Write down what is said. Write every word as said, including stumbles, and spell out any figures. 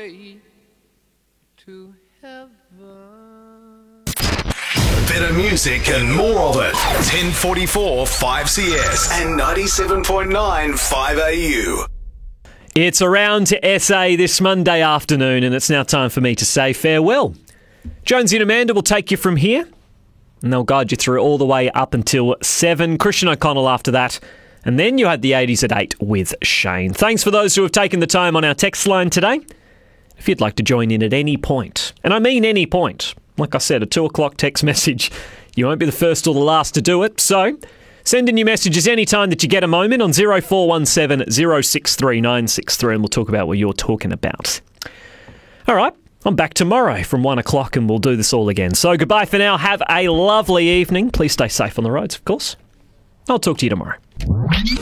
way to heaven. Better music and more of it. ten forty-four five C S and ninety-seven point nine five A U. It's around to S A this Monday afternoon, and it's now time for me to say farewell. Jonesy and Amanda will take you from here, and they'll guide you through all the way up until seven. Christian O'Connell after that. And then you had the eighties at eight with Shane. Thanks for those who have taken the time on our text line today. If you'd like to join in at any point, and I mean any point, like I said, a two o'clock text message, you won't be the first or the last to do it. So send in your messages anytime that you get a moment on zero four one seven, zero six three nine six three, and we'll talk about what you're talking about. All right, I'm back tomorrow from one o'clock and we'll do this all again. So goodbye for now. Have a lovely evening. Please stay safe on the roads, of course. I'll talk to you tomorrow.